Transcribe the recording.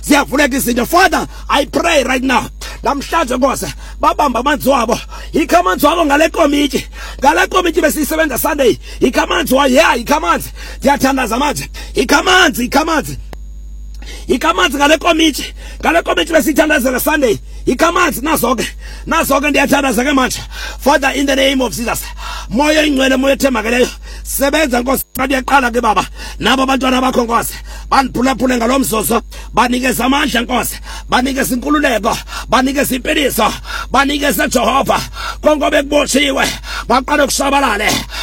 ziyavuleka izinto. Father, I pray right now, namhlanje Nkosi babamba amanzi wabo, ikha amanzi wabo ngale komiti besisebenza Sunday, ikha amanzi wa, yeah, ikha amanzi, ndiyathandaza manje, ikha amanzi ngale komiti besithandazela Sunday, ikha amanzi nazo ke ndiyathandaza ke manje. Father, in the name of Jesus, moya ingcwele, moya ethembakeleyo, sebenza Nkosi, ndiyaqala ke Baba, nabo abantwana bakho Nkosi, baniphulaphule ngalomzozo, banikeze amandla Nkosi, banikeze inkululeko, banikeze impiliso, banikeze Jehova konke obekubotshiwe baqale kushabalale.